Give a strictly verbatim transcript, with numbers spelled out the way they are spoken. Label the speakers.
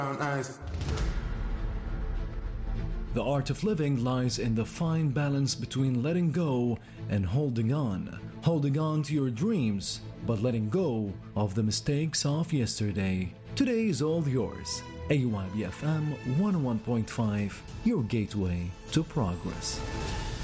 Speaker 1: eyes.
Speaker 2: The art of living lies in the fine balance between letting go and holding on. Holding on to your dreams, but letting go of the mistakes of yesterday. Today is all yours. A Y B F M one oh one point five, your gateway to progress.